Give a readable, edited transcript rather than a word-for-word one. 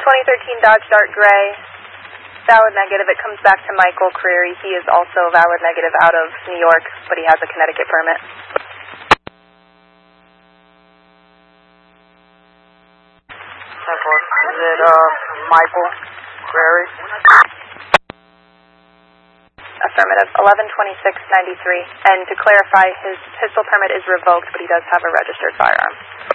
2013 Dodge Dart Gray, valid negative. It comes back to Michael Creary. He is also valid negative out of New York, but he has a Connecticut permit. Is it Michael Creary? Affirmative. 11/26/93. And to clarify, his pistol permit is revoked, but he does have a registered firearm.